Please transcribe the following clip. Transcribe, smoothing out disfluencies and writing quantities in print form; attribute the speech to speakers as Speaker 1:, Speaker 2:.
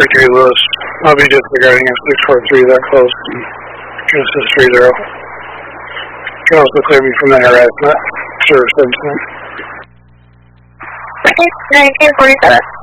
Speaker 1: 33 Lewis. I'll be disregarding F643 that close. This is 30. You can also clear me from the harassment service incident.
Speaker 2: Okay, 1947.